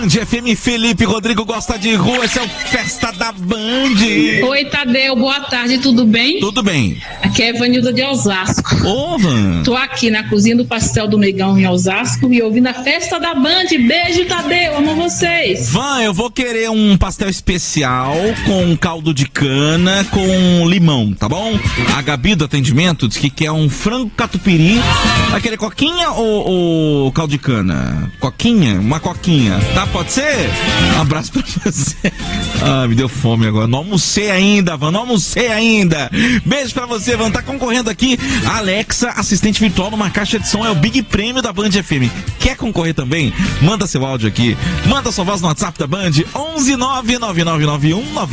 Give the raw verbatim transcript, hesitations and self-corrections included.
Band F M, Felipe Rodrigo gosta de rua, esse é o Festa da Band. Oi, Tadeu, boa tarde, tudo bem? Tudo bem. Aqui é Evanilda de Osasco. Ô, Van. Tô aqui na cozinha do Pastel do Negão em Osasco e ouvindo a Festa da Band. Beijo, Tadeu, amo vocês. Van, eu vou querer um pastel especial com caldo de cana com limão, tá bom? A Gabi do atendimento diz que quer um frango catupiry. Vai querer coquinha ou, ou caldo de cana? Coquinha? Uma coquinha, tá? Pode ser? Um abraço pra você. Ah, me deu fome agora. Não almocei ainda, Van, não almocei ainda. Beijo pra você, Van. Tá concorrendo aqui a Alexa, assistente virtual numa caixa de som. É o Big Prêmio da Band F M. Quer concorrer também? Manda seu áudio aqui. Manda sua voz no WhatsApp da Band. onze nove nove nove nove um nove